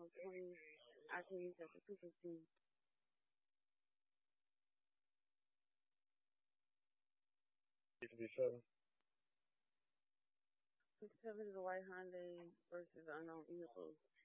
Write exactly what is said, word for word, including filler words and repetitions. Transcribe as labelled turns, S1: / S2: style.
S1: unknown twenty. I can use that for two fifteen.
S2: fifty-seven.
S1: Fifty-seven is a white Hyundai versus unknown vehicle.